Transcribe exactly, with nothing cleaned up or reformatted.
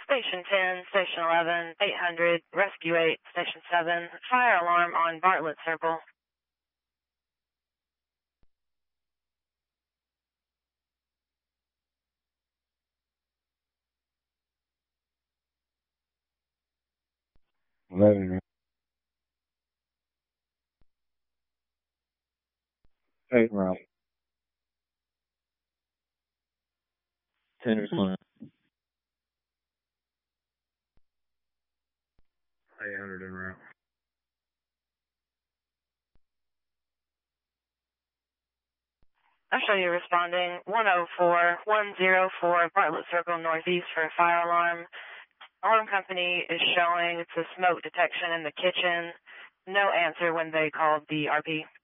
Station ten, Station eleven, eight hundred, Rescue eight, Station seven, fire alarm on Bartlett Circle. eleven. eight route. ten is one. eight hundred en route. I show you responding one oh four, one oh four, Bartlett Circle Northeast for a fire alarm. Alarm company is showing it's a smoke detection in the kitchen. No answer when they called the R P.